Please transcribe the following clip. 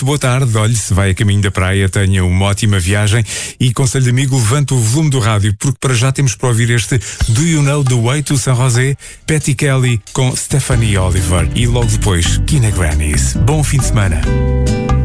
muito boa tarde. Olhe, se vai a caminho da praia, tenha uma ótima viagem e conselho de amigo, levante o volume do rádio, porque para já temos para ouvir este Do You Know The Way to San José, Patty Kelly com Stephanie Oliver e logo depois Kina Grannis. Bom fim de semana.